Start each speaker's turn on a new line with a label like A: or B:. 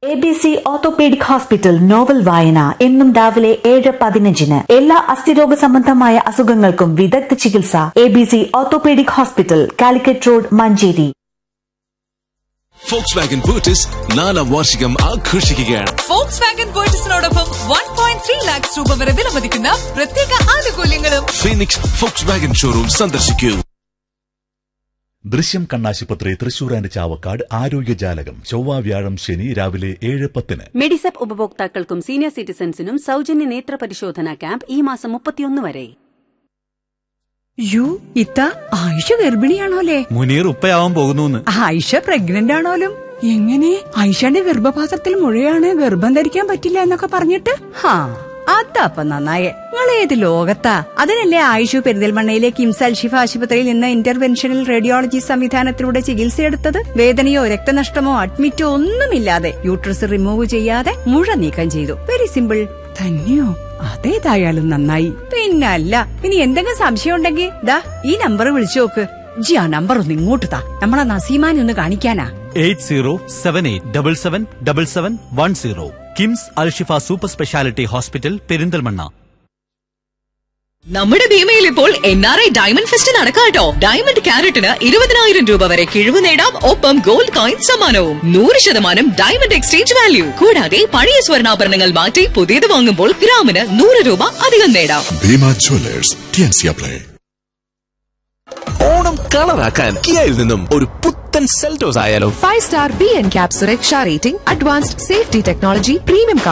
A: ABC orthopaedic hospital novel വായന എന്നും രാവിലെ 7:15. എല്ലാ അസ്ഥിരോഗ സംബന്ധമായ അസുഖങ്ങൾക്കും വിദഗ്ധ ചികിത്സ. ABC orthopaedic hospital, Calicut road, Manjeri.
B: Volkswagen Virtus 4ാം വാർഷികം ആഘോഷിക്കുകയാണ്.
C: Volkswagen Virtusനോടൊപ്പം 1.3 lakhs രൂപ വരെ വിലമതിക്കുന്ന പ്രത്യേക ആനുകൂല്യങ്ങളും.
B: ഫീനിക്സ് Volkswagen ഷോറൂം സന്ദർശിക്കൂ.
D: ദൃശ്യം കണ്ണാശുപത്രി തൃശൂർ ആൻഡ് ചാവക്കാട് ആരോഗ്യജാലകം ചൊവ്വ വ്യാഴം ശനി രാവിലെ 7:10.
E: മെഡിസെപ് ഉപഭോക്താക്കൾക്കും സീനിയർ സിറ്റിസൺസിനും സൗജന്യ നേത്ര പരിശോധന ക്യാമ്പ് ഈ മാസം 31 വരെ.
F: ഇത്ത ആയിഷ ഗർഭിണിയാണോലേ?
G: മുനീർ ഉപ്പയാവാൻ പോകുന്നു.
F: ആയിഷ പ്രഗ്നന്റ് ആണോലും. എങ്ങനെ? ആയിഷയുടെ ഗർഭപാത്രത്തിൽ മുഴയാണ്, ഗർഭം ധരിക്കാൻ പറ്റില്ല എന്നൊക്കെ പറഞ്ഞിട്ട്. അതപ്പ നന്നായേ. നിങ്ങളേത് ലോകത്താ? അതിനല്ലേ ആയിഷു പെരിന്തൽമണ്ണയിലെ കിംസ് അൽഷിഫ ആശുപത്രിയിൽ നിന്ന് ഇന്റർവെൻഷണൽ റേഡിയോളജി സംവിധാനത്തിലൂടെ ചികിത്സയെടുത്തത്. വേദനയോ രക്തനഷ്ടമോ അഡ്മിറ്റോ ഒന്നുമില്ലാതെ യൂട്രസ് റിമൂവ് ചെയ്യാതെ മുഴ നീക്കം ചെയ്തു. Very simple. തന്നെയോ? അതേതായാലും നന്നായി. പിന്നല്ല, ഇനി എന്തെങ്കിലും സംശയം ഉണ്ടെങ്കിൽ ദാ ഈ നമ്പർ വിളിച്ചു നോക്ക്. ജി ആ നമ്പർ ഒന്ന് ഇങ്ങോട്ട് താ, നമ്മളെ നസീമാനെ ഒന്ന് കാണിക്കാനാ.
G: 8078777710. KIMS Alshifa super speciality hospital, Perinthalmanna.
C: നമ്മുടെ ഭീമയിൽ ഇപ്പോൾ NRI ഡയമണ്ട് ഫെസ്റ്റ് നടക്കാട്ടോ. ഡയമണ്ട് ക്യാരറ്റിന് 20,000 രൂപ വരെ കിഴിവ് നേടാം. ഒപ്പം ഗോൾഡ് കോയിൻ സമ്മാനവും. 100% ഡയമണ്ട് എക്സ്ചേഞ്ച് വാല്യൂ. കൂടാതെ പഴയ സ്വർണ്ണാഭരണങ്ങൾ മാറ്റി പുതിയത് വാങ്ങുമ്പോൾ ഗ്രാമിന് 100 രൂപ അധികം നേടാം.
H: Bhima Jewellers, TNC Play.
B: Onam കളറാക്കാൻ കിയയിൽ നിന്നും ഒരു പുത്തൻ സെൽറ്റോസ് ആയാലോ?
I: 5-star BNCAP സുരക്ഷാ rating, advanced safety technology, premium